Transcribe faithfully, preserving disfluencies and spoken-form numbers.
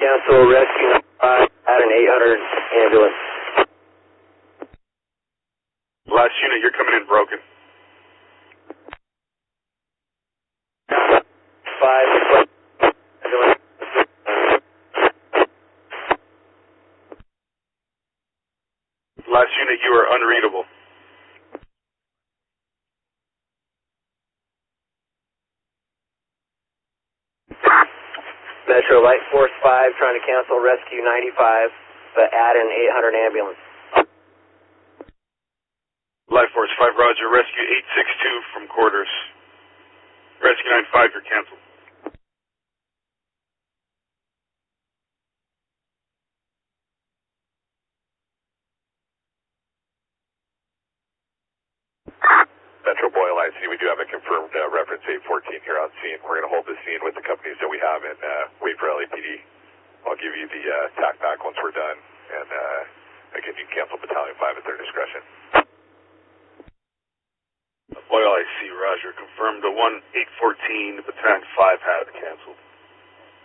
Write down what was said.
cancel rescue five at an eight hundred ambulance. Last unit, you're coming in broken. Five, ambulance. Last unit, you are unreadable. Metro Light Force five trying to cancel rescue ninety-five, but add an eight hundred ambulance. Light Force five, roger. Rescue eight six two from quarters. Rescue nine five, you're canceled. Metro Boyle I C, we do have a confirmed uh, reference eight fourteen here on scene. We're going to hold the scene with the companies that we have and uh, wait for L A P D. I'll give you the uh, tack back once we're done, and uh, again, you can cancel Battalion five at their discretion. Boyle I C, roger. Confirmed the one eight fourteen, Battalion five had canceled.